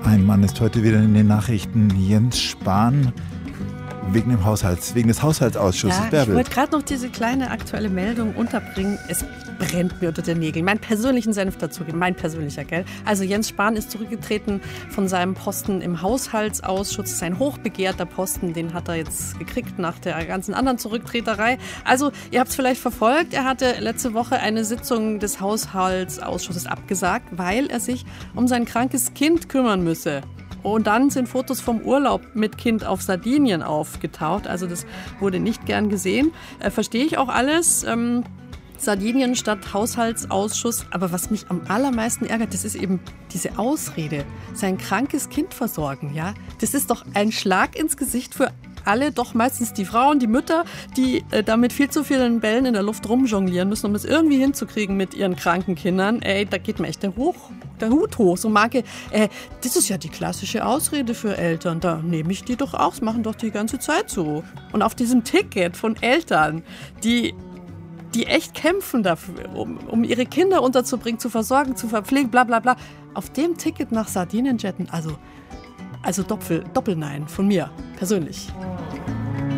Ein Mann ist heute wieder in den Nachrichten. Jens Spahn wegen des Haushaltsausschusses. Ja, ich wollte gerade noch diese kleine aktuelle Meldung unterbringen. Es brennt mir unter den Nägeln. Meinen persönlichen Senf dazugeben. Mein persönlicher, gell? Also Jens Spahn ist zurückgetreten von seinem Posten im Haushaltsausschuss. Das ist ein hochbegehrter Posten. Den hat er jetzt gekriegt nach der ganzen anderen Zurücktreterei. Also, ihr habt es vielleicht verfolgt. Er hatte letzte Woche eine Sitzung des Haushaltsausschusses abgesagt, weil er sich um sein krankes Kind kümmern müsse. Und dann sind Fotos vom Urlaub mit Kind auf Sardinien aufgetaucht. Also das wurde nicht gern gesehen. Verstehe ich auch alles. Sardinien statt Haushaltsausschuss. Aber was mich am allermeisten ärgert, das ist eben diese Ausrede. Sein krankes Kind versorgen, ja. Das ist doch ein Schlag ins Gesicht für alle, doch meistens die Frauen, die Mütter, die da mit viel zu vielen Bällen in der Luft rumjonglieren müssen, um es irgendwie hinzukriegen mit ihren kranken Kindern. Ey, da geht mir echt der Hut hoch. So Marke, das ist ja die klassische Ausrede für Eltern. Da nehme ich die doch auch, das machen doch die ganze Zeit so. Und auf diesem Ticket von Eltern, die echt kämpfen dafür, um ihre Kinder unterzubringen, zu versorgen, zu verpflegen, bla bla bla. Auf dem Ticket nach Sardinien jetten, also Doppelnein von mir persönlich.